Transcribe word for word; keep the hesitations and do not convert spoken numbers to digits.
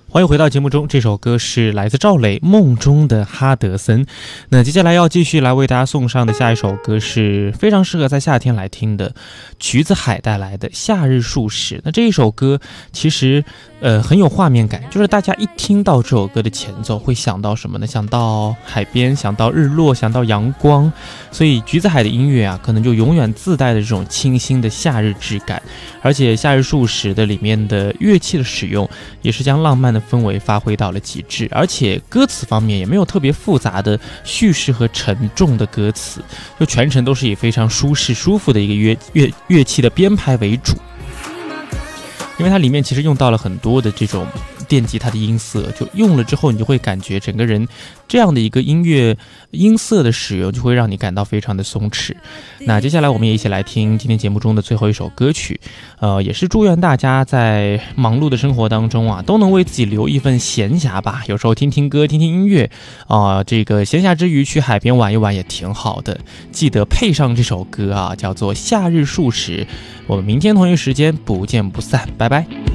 欢迎回到节目中，这首歌是来自赵雷《梦中的哈德森》。那接下来要继续来为大家送上的下一首歌是非常适合在夏天来听的，橘子海带来的《夏日数十》。那这一首歌其实呃很有画面感，就是大家一听到这首歌的前奏会想到什么呢？想到海边，想到日落，想到阳光。所以橘子海的音乐啊，可能就永远自带的这种清新的夏日质感。而且《夏日数十》的里面的乐器的使用，也是将浪漫的氛围发挥到了极致，而且歌词方面也没有特别复杂的叙事和沉重的歌词，就全程都是以非常舒适舒服的一个乐乐乐器的编排为主。因为它里面其实用到了很多的这种电吉他的音色，就用了之后你就会感觉整个人这样的一个音乐音色的使用就会让你感到非常的松弛。那接下来我们也一起来听今天节目中的最后一首歌曲，呃，也是祝愿大家在忙碌的生活当中啊，都能为自己留一份闲暇吧。有时候听听歌，听听音乐啊、呃，这个闲暇之余去海边玩一玩也挺好的。记得配上这首歌啊，叫做《夏日数十》。我们明天同一时间不见不散，拜拜。